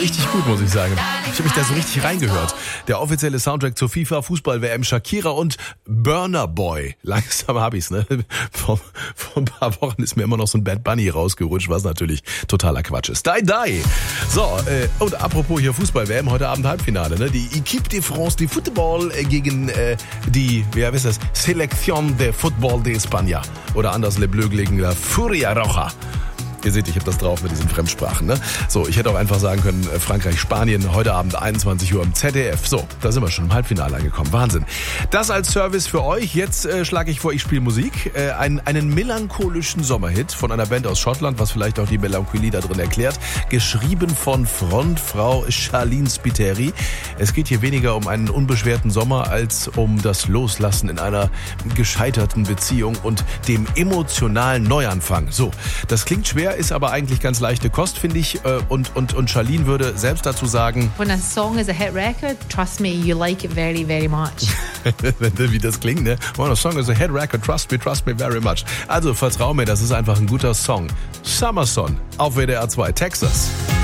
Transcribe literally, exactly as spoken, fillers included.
richtig gut, muss ich sagen. Ich habe mich da so richtig reingehört. Der offizielle Soundtrack zur FIFA-Fußball-W M, Shakira und Burna Boy. Langsam hab ich's, ne? Vor, vor ein paar Wochen ist mir immer noch so ein Bad Bunny rausgerutscht, was natürlich totaler Quatsch ist. Die, die. So, äh, und apropos hier Fußball-W M, heute Abend Halbfinale, ne? Die Equipe de France de Football gegen äh, die, wie heißt das? Selección de Football de España. Oder anders, Le Bleu gegen La Furia Roja. Ihr seht, ich habe das drauf mit diesen Fremdsprachen. Ne? So, ich hätte auch einfach sagen können, Frankreich, Spanien, heute Abend einundzwanzig Uhr im Z D F. So, da sind wir schon im Halbfinale angekommen. Wahnsinn. Das als Service für euch. Jetzt äh, schlage ich vor, ich spiele Musik. Äh, ein, einen melancholischen Sommerhit von einer Band aus Schottland, was vielleicht auch die Melancholie da drin erklärt. Geschrieben von Frontfrau Charlene Spiteri. Es geht hier weniger um einen unbeschwerten Sommer als um das Loslassen in einer gescheiterten Beziehung und dem emotionalen Neuanfang. So, das klingt schwer, ist aber eigentlich ganz leichte Kost, finde ich. Und, und, und Charlene würde selbst dazu sagen: When a song is a hit record, trust me, you like it very, very much. Wie das klingt, ne? When a song is a hit record, trust me, trust me very much. Also vertrau mir, das ist einfach ein guter Song. Summer Son auf W D R zwei, Texas.